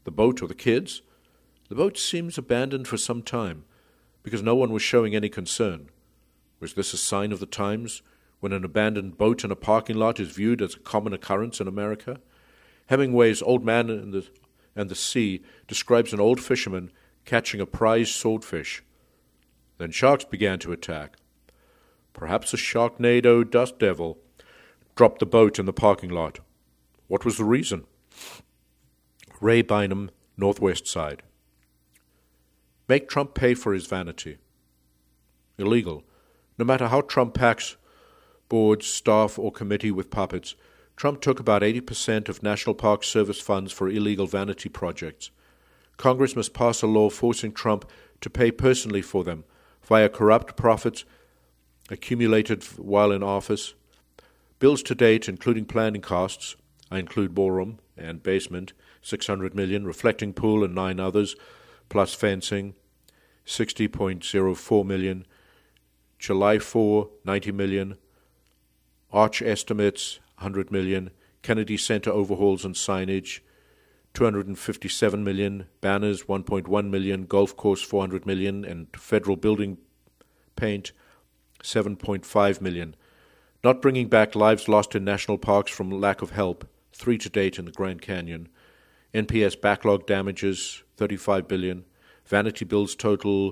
The boat or the kids? The boat seems abandoned for some time, because no one was showing any concern. Was this a sign of the times, when an abandoned boat in a parking lot is viewed as a common occurrence in America? Hemingway's Old Man and the Sea describes an old fisherman catching a prize swordfish. Then sharks began to attack. Perhaps a Sharknado dust devil dropped the boat in the parking lot. What was the reason? Ray Bynum, Northwest Side. Make Trump pay for his vanity. Illegal. No matter how Trump packs boards, staff, or committee with puppets, Trump took about 80% of National Park Service funds for illegal vanity projects. Congress must pass a law forcing Trump to pay personally for them via corrupt profits accumulated while in office. Bills to date, including planning costs, I include ballroom and basement, $600 million, reflecting pool and 9 others, plus fencing, $60.04 million, July 4, $90 million, Arch estimates, $100 million, Kennedy Center overhauls and signage, $257 million, banners, $1.1 million, golf course, $400 million, and federal building paint, $7.5 million. Not bringing back lives lost in national parks from lack of help, 3 to date in the Grand Canyon. NPS backlog damages, $35 billion. Vanity bills total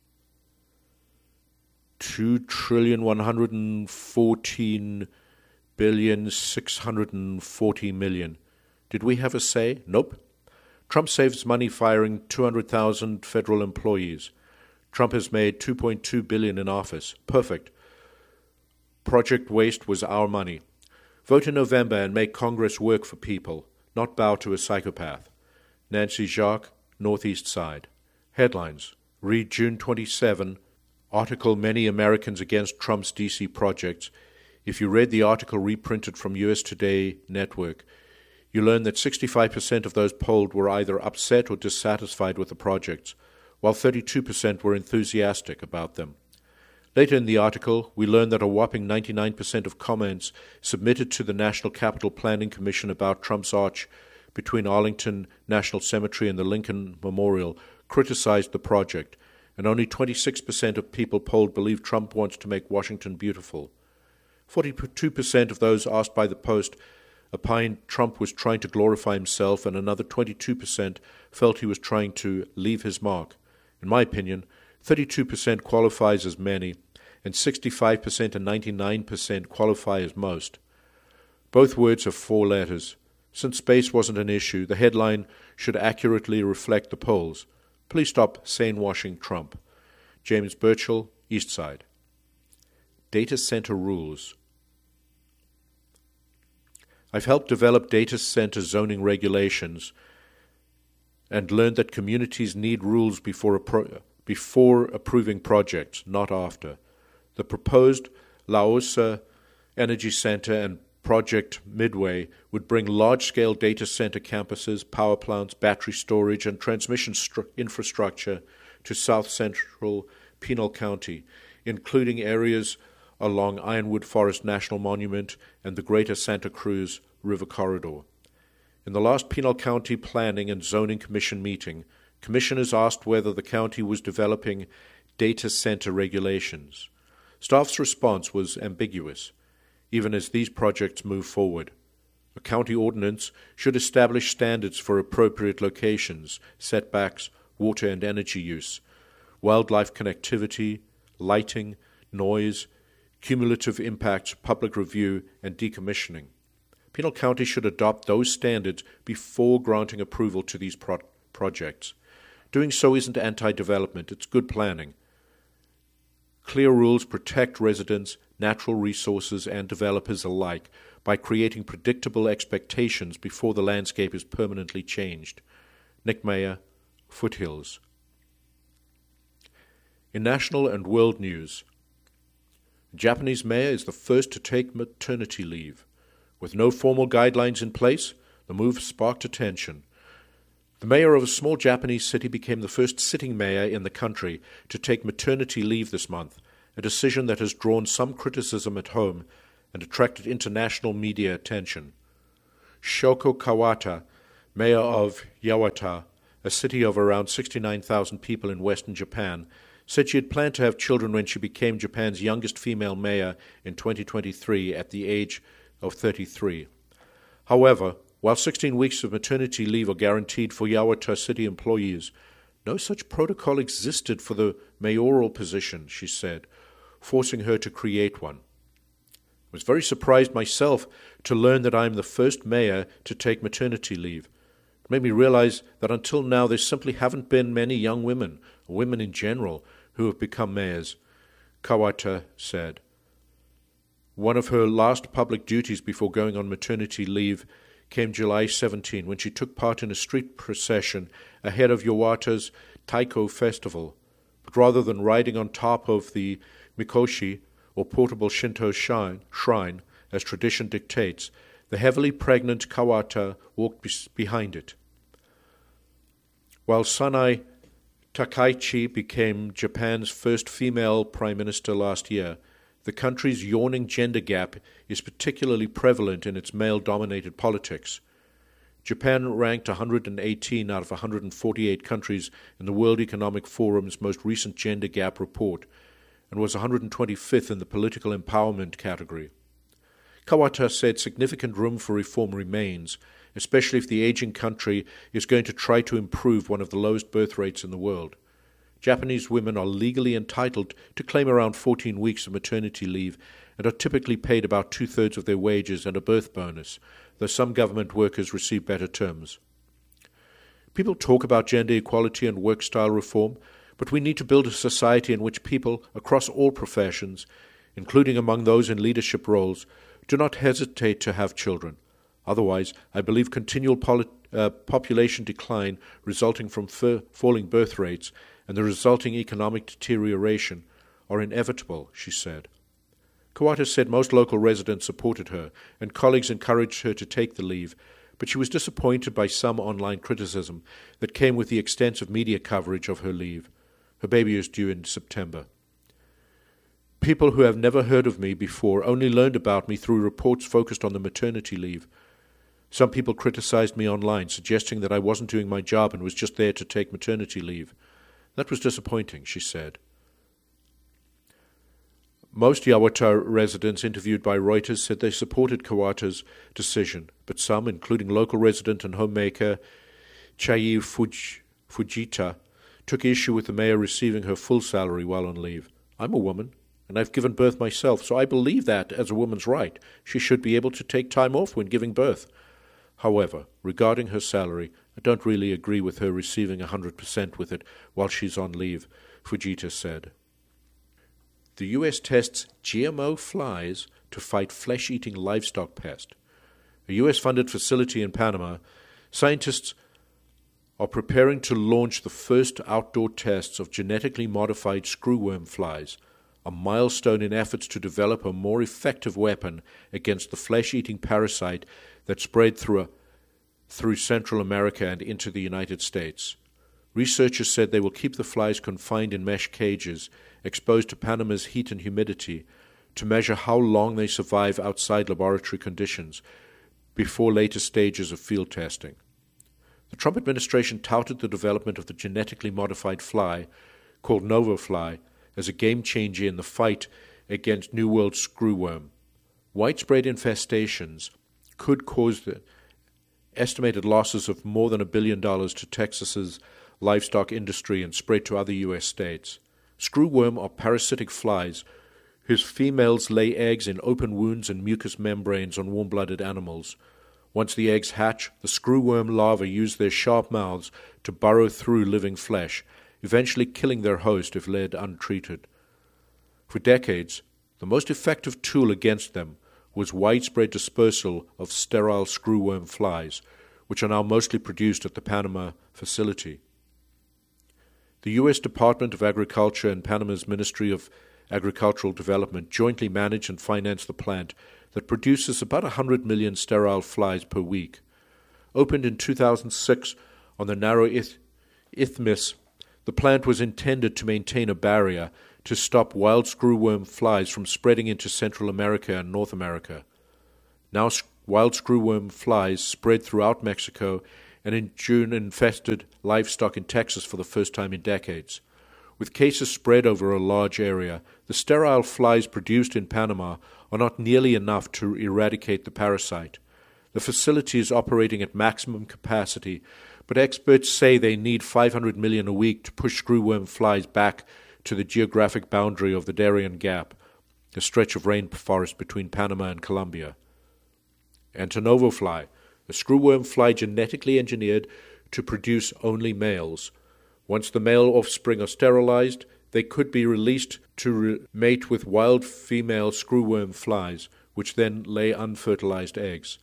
$2,114,640,000,000. Did we have a say? Nope. Trump saves money firing 200,000 federal employees. Trump has made $2.2 billion in office. Perfect. Project Waste was our money. Vote in November and make Congress work for people, not bow to a psychopath. Nancy Jacques, Northeast Side. Headlines. Read June 27, article Many Americans Against Trump's D.C. Projects. If you read the article reprinted from US Today Network, you learn that 65% of those polled were either upset or dissatisfied with the projects, while 32% were enthusiastic about them. Later in the article, we learn that a whopping 99% of comments submitted to the National Capital Planning Commission about Trump's arch between Arlington National Cemetery and the Lincoln Memorial criticized the project, and only 26% of people polled believe Trump wants to make Washington beautiful. 42% of those asked by the Post opined Trump was trying to glorify himself, and another 22% felt he was trying to leave his mark. In my opinion, 32% qualifies as many, and 65% and 99% qualify as most. Both words have 4 letters. Since space wasn't an issue, the headline should accurately reflect the polls. Please stop sane-washing Trump. James Burchell, East Side. Data center rules. I've helped develop data center zoning regulations and learned that communities need rules before approving projects, not after. The proposed La Osa Energy Center and Project Midway would bring large-scale data center campuses, power plants, battery storage, and transmission infrastructure to south-central Pinal County, including areas along Ironwood Forest National Monument and the Greater Santa Cruz River Corridor. In the last Pinal County Planning and Zoning Commission meeting, commissioners asked whether the county was developing data center regulations. Staff's response was ambiguous, even as these projects move forward. A county ordinance should establish standards for appropriate locations, setbacks, water and energy use, wildlife connectivity, lighting, noise, cumulative impacts, public review, and decommissioning. Pinal County should adopt those standards before granting approval to these projects. Doing so isn't anti-development, it's good planning. Clear rules protect residents, natural resources, and developers alike by creating predictable expectations before the landscape is permanently changed. Nick Mayer, Foothills. In national and world news, a Japanese mayor is the first to take maternity leave. With no formal guidelines in place, the move sparked attention. The mayor of a small Japanese city became the first sitting mayor in the country to take maternity leave this month, a decision that has drawn some criticism at home and attracted international media attention. Shoko Kawata mayor of Yawata, a city of around 69,000 people in western Japan, said she had planned to have children when she became Japan's youngest female mayor in 2023 at the age of 33. However, while 16 weeks of maternity leave are guaranteed for Yawata city employees, no such protocol existed for the mayoral position, she said, forcing her to create one. I was very surprised myself to learn that I am the first mayor to take maternity leave. It made me realize that until now there simply haven't been many young women, or women in general, who have become mayors, Kawata said. One of her last public duties before going on maternity leave came July 17, when she took part in a street procession ahead of Yawata's Taiko festival. But rather than riding on top of the mikoshi, or portable Shinto shrine, as tradition dictates, the heavily pregnant Kawata walked behind it. While Sanai Takaichi became Japan's first female prime minister last year, the country's yawning gender gap is particularly prevalent in its male-dominated politics. Japan ranked 118 out of 148 countries in the World Economic Forum's most recent gender gap report, and was 125th in the political empowerment category. Kawata said significant room for reform remains, especially if the aging country is going to try to improve one of the lowest birth rates in the world. Japanese women are legally entitled to claim around 14 weeks of maternity leave and are typically paid about two-thirds of their wages and a birth bonus, though some government workers receive better terms. People talk about gender equality and work-style reform, but we need to build a society in which people across all professions, including among those in leadership roles, do not hesitate to have children. Otherwise, I believe continual population decline resulting from falling birth rates and the resulting economic deterioration are inevitable, she said. Kawata said most local residents supported her and colleagues encouraged her to take the leave, but she was disappointed by some online criticism that came with the extensive media coverage of her leave. Her baby is due in September. People who have never heard of me before only learned about me through reports focused on the maternity leave. Some people criticized me online, suggesting that I wasn't doing my job and was just there to take maternity leave. That was disappointing, she said. Most Yawata residents interviewed by Reuters said they supported Kawata's decision, but some, including local resident and homemaker Chai Fujita, took issue with the mayor receiving her full salary while on leave. I'm a woman, and I've given birth myself, so I believe that, as a woman's right, she should be able to take time off when giving birth. However, regarding her salary, I don't really agree with her receiving 100% with it while she's on leave, Fujita said. The U.S. tests GMO flies to fight flesh-eating livestock pest. A U.S.-funded facility in Panama, scientists are preparing to launch the first outdoor tests of genetically modified screwworm flies, a milestone in efforts to develop a more effective weapon against the flesh-eating parasite that spread through Central America and into the United States. Researchers said they will keep the flies confined in mesh cages, exposed to Panama's heat and humidity, to measure how long they survive outside laboratory conditions before later stages of field testing. The Trump administration touted the development of the genetically modified fly, called NovoFly, as a game-changer in the fight against New World screwworm. Widespread infestations could cause the estimated losses of more than $1 billion to Texas's livestock industry and spread to other U.S. states. Screwworm are parasitic flies whose females lay eggs in open wounds and mucous membranes on warm-blooded animals. Once the eggs hatch, the screwworm larvae use their sharp mouths to burrow through living flesh, eventually killing their host if left untreated. For decades, the most effective tool against them was widespread dispersal of sterile screwworm flies, which are now mostly produced at the Panama facility. The U.S. Department of Agriculture and Panama's Ministry of Agricultural Development jointly manage and finance the plant that produces about 100 million sterile flies per week. Opened in 2006 on the narrow isthmus, the plant was intended to maintain a barrier to stop wild screwworm flies from spreading into Central America and North America. Now wild screwworm flies spread throughout Mexico and in June infested livestock in Texas for the first time in decades. With cases spread over a large area, the sterile flies produced in Panama are not nearly enough to eradicate the parasite. The facility is operating at maximum capacity, but experts say they need 500 million a week to push screwworm flies back to the geographic boundary of the Darien Gap, a stretch of rainforest between Panama and Colombia. Antonovo fly, a screwworm fly genetically engineered to produce only males. Once the male offspring are sterilized, they could be released to mate with wild female screwworm flies, which then lay unfertilized eggs.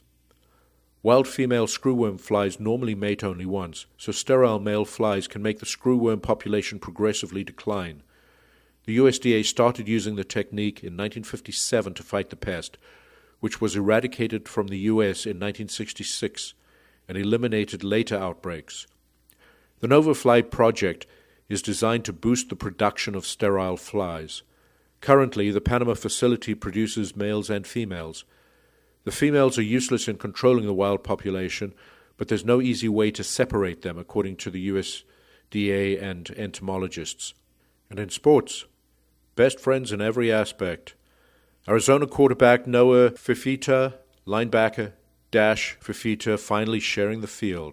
Wild female screwworm flies normally mate only once, so sterile male flies can make the screwworm population progressively decline. The USDA started using the technique in 1957 to fight the pest, which was eradicated from the U.S. in 1966 and eliminated later outbreaks. The NovaFly project is designed to boost the production of sterile flies. Currently, the Panama facility produces males and females. The females are useless in controlling the wild population, but there's no easy way to separate them, according to the USDA and entomologists. And in sports, best friends in every aspect. Arizona quarterback Noah Fifita, linebacker Dash Fifita finally sharing the field.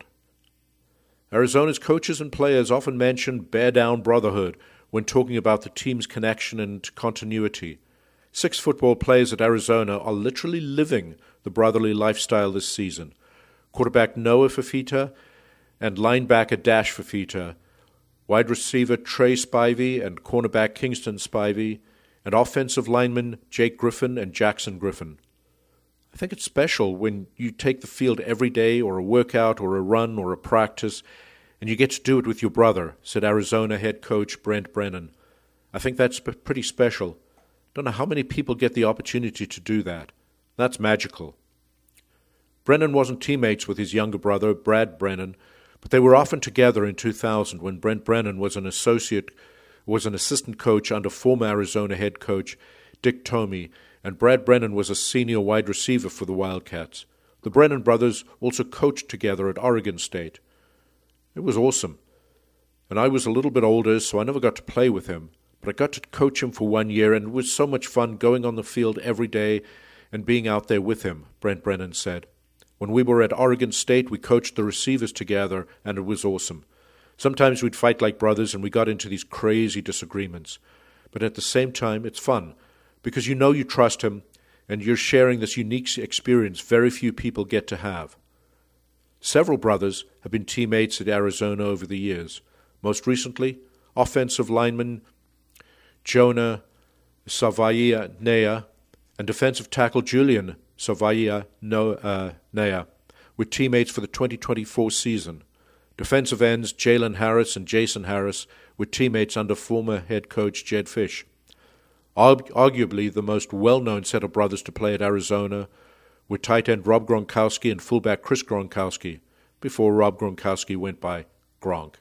Arizona's coaches and players often mention bear down brotherhood when talking about the team's connection and continuity. 6 football players at Arizona are literally living the brotherly lifestyle this season. Quarterback Noah Fifita and linebacker Dash Fifita, wide receiver Trey Spivey and cornerback Kingston Spivey, and offensive linemen Jake Griffin and Jackson Griffin. I think it's special when you take the field every day or a workout or a run or a practice and you get to do it with your brother, said Arizona head coach Brent Brennan. I think that's pretty special. Don't know how many people get the opportunity to do that. That's magical. Brennan wasn't teammates with his younger brother, Brad Brennan, but they were often together in 2000 when Brent Brennan was an assistant coach under former Arizona head coach Dick Tomey, and Brad Brennan was a senior wide receiver for the Wildcats. The Brennan brothers also coached together at Oregon State. It was awesome. And I was a little bit older, so I never got to play with him, but I got to coach him for 1 year, and it was so much fun going on the field every day and being out there with him, Brent Brennan said. When we were at Oregon State, we coached the receivers together, and it was awesome. Sometimes we'd fight like brothers, and we got into these crazy disagreements. But at the same time, it's fun, because you know you trust him, and you're sharing this unique experience very few people get to have. Several brothers have been teammates at Arizona over the years. Most recently, offensive lineman Jonah Savaiya-Nea and defensive tackle Julian Savaiya-Nea were teammates for the 2024 season. Defensive ends Jalen Harris and Jason Harris were teammates under former head coach Jed Fish. Arguably the most well-known set of brothers to play at Arizona were tight end Rob Gronkowski and fullback Chris Gronkowski, before Rob Gronkowski went by Gronk.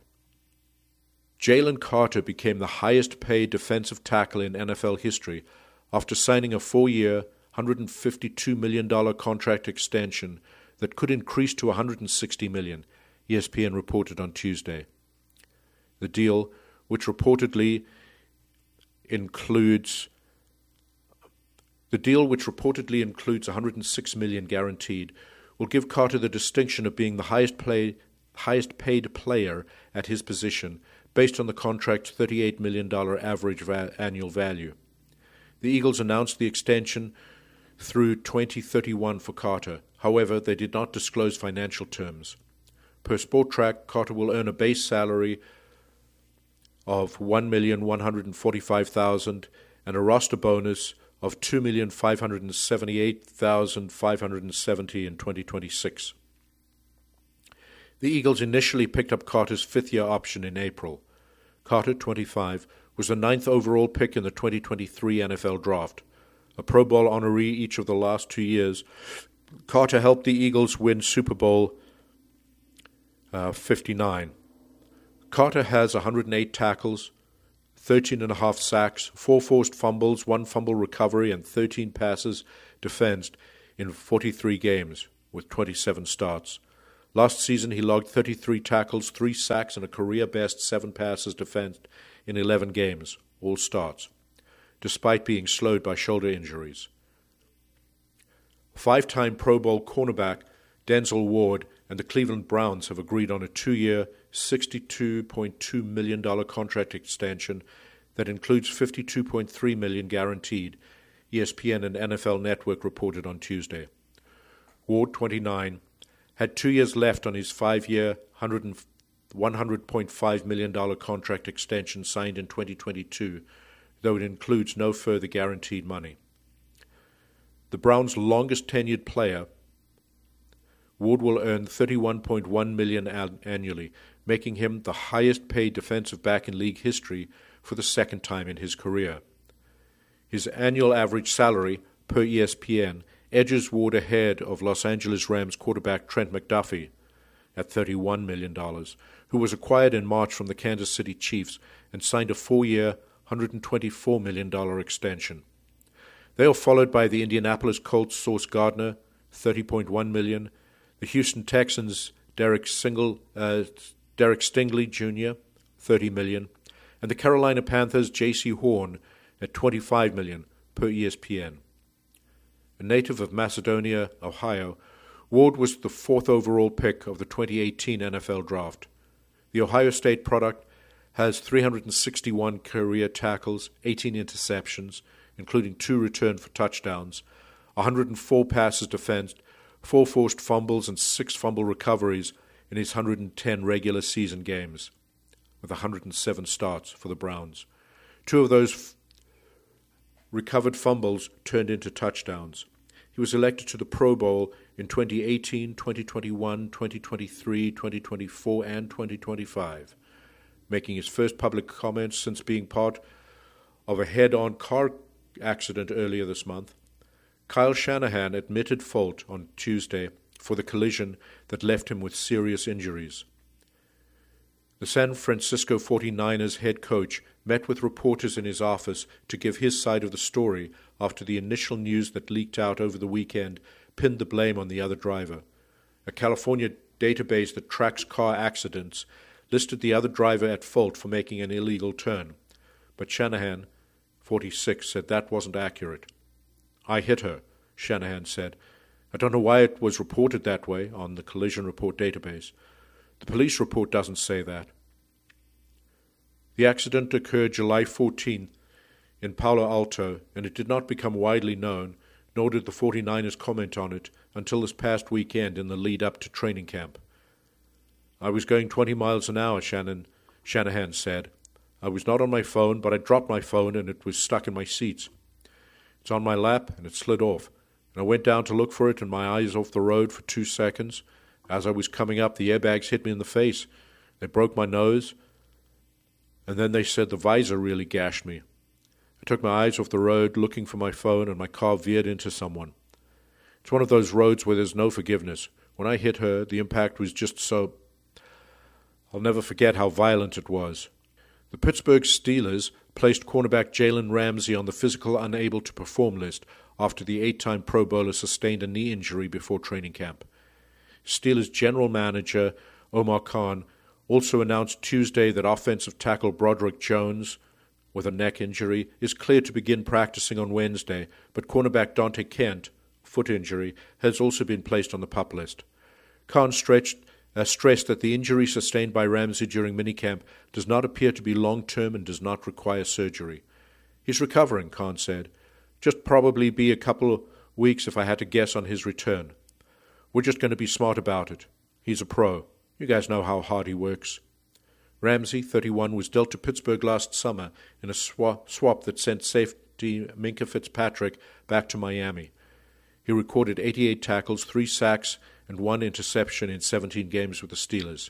Jalen Carter became the highest-paid defensive tackle in NFL history after signing a 4-year, $152 million contract extension that could increase to $160 million, ESPN reported on Tuesday. The deal, which reportedly includes $106 million guaranteed, will give Carter the distinction of being the highest paid player at his position, based on the contract's $38 million average annual value. The Eagles announced the extension through 2031 for Carter. However, they did not disclose financial terms. Per SportTrack, Carter will earn a base salary of $1,145,000 and a roster bonus of $2,578,570 in 2026. The Eagles initially picked up Carter's 5th-year option in April. Carter, 25, was the 9th overall pick in the 2023 NFL Draft. A Pro Bowl honoree each of the last 2 years, Carter helped the Eagles win Super Bowl 59. Carter has 108 tackles, 13.5 sacks, 4 forced fumbles, 1 fumble recovery, and 13 passes defensed in 43 games with 27 starts. Last season, he logged 33 tackles, 3 sacks, and a career-best 7 passes defensed in 11 games, all starts, despite being slowed by shoulder injuries. 5-time Pro Bowl cornerback Denzel Ward and the Cleveland Browns have agreed on a 2-year, $62.2 million contract extension that includes $52.3 million guaranteed, ESPN and NFL Network reported on Tuesday. Ward, 29, had 2 years left on his 5-year, $100.5 million contract extension signed in 2022, though it includes no further guaranteed money. The Browns' longest tenured player, Ward will earn $31.1 million annually, making him the highest-paid defensive back in league history for the second time in his career. His annual average salary, per ESPN, edges Ward ahead of Los Angeles Rams quarterback Trent McDuffie at $31 million, who was acquired in March from the Kansas City Chiefs and signed a 4-year, $124 million extension. They are followed by the Indianapolis Colts Sauce Gardner, $30.1 million, the Houston Texans Derek Stingley Jr., $30 million, and the Carolina Panthers J.C. Horn at $25 million per ESPN. A native of Macedonia, Ohio, Ward was the 4th overall pick of the 2018 NFL Draft. The Ohio State product has 361 career tackles, 18 interceptions, including 2 returned for touchdowns, 104 passes defensed, 4 forced fumbles, and 6 fumble recoveries in his 110 regular season games, with 107 starts for the Browns. 2 of those recovered fumbles turned into touchdowns. He was elected to the Pro Bowl in 2018, 2021, 2023, 2024, and 2025, making his first public comments since being part of a head-on car accident earlier this month. Kyle Shanahan admitted fault on Tuesday for the collision that left him with serious injuries. The San Francisco 49ers head coach met with reporters in his office to give his side of the story after the initial news that leaked out over the weekend pinned the blame on the other driver. A California database that tracks car accidents listed the other driver at fault for making an illegal turn, but Shanahan, 46, said that wasn't accurate. "I hit her," Shanahan said. "I don't know why it was reported that way on the collision report database. The police report doesn't say that." The accident occurred July 14th in Palo Alto, and it did not become widely known, nor did the 49ers comment on it until this past weekend in the lead-up to training camp. "I was going 20 miles an hour," Shanahan said. "I was not on my phone, but I dropped my phone and it was stuck in my seats. It's on my lap and it slid off, and I went down to look for it and my eyes off the road for 2 seconds. As I was coming up, the airbags hit me in the face. They broke my nose, and then they said the visor really gashed me. I took my eyes off the road looking for my phone, and my car veered into someone. It's one of those roads where there's no forgiveness. When I hit her, the impact was just so... I'll never forget how violent it was." The Pittsburgh Steelers placed cornerback Jalen Ramsey on the physical unable to perform list after the 8-time Pro Bowler sustained a knee injury before training camp. Steelers general manager Omar Khan also announced Tuesday that offensive tackle Broderick Jones, with a neck injury, is cleared to begin practicing on Wednesday, but cornerback Dante Kent, foot injury, has also been placed on the PUP list. Khan stressed that the injury sustained by Ramsey during minicamp does not appear to be long-term and does not require surgery. "He's recovering," Khan said. "Just probably be a couple of weeks if I had to guess on his return. We're just going to be smart about it. He's a pro. You guys know how hard he works." Ramsey, 31, was dealt to Pittsburgh last summer in a swap that sent safety Minkah Fitzpatrick back to Miami. He recorded 88 tackles, 3 sacks, and 1 interception in 17 games with the Steelers.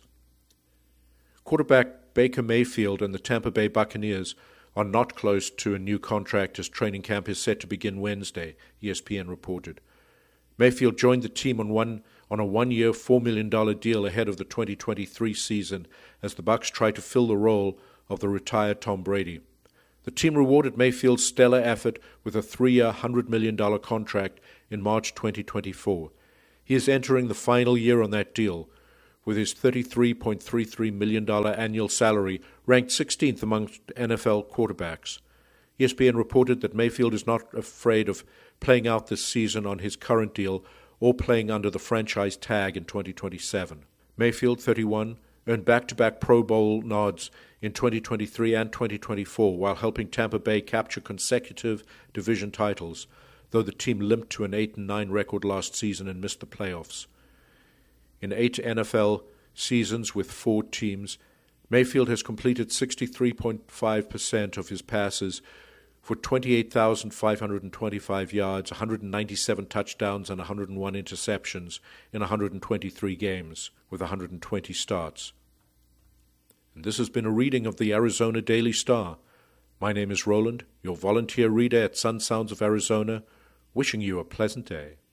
Quarterback Baker Mayfield and the Tampa Bay Buccaneers are not close to a new contract as training camp is set to begin Wednesday, ESPN reported. Mayfield joined the team on a 1-year, $4 million deal ahead of the 2023 season as the Bucs try to fill the role of the retired Tom Brady. The team rewarded Mayfield's stellar effort with a 3-year, $100 million contract in March 2024. He is entering the final year on that deal, with his $33.33 million annual salary, ranked 16th amongst NFL quarterbacks. ESPN reported that Mayfield is not afraid of playing out this season on his current deal or playing under the franchise tag in 2027. Mayfield, 31, earned back-to-back Pro Bowl nods in 2023 and 2024 while helping Tampa Bay capture consecutive division titles, though the team limped to an 8-9 record last season and missed the playoffs. In 8 NFL seasons with 4 teams, Mayfield has completed 63.5% of his passes for 28,525 yards, 197 touchdowns, and 101 interceptions in 123 games, with 120 starts. And this has been a reading of the Arizona Daily Star. My name is Roland, your volunteer reader at Sun Sounds of Arizona, wishing you a pleasant day.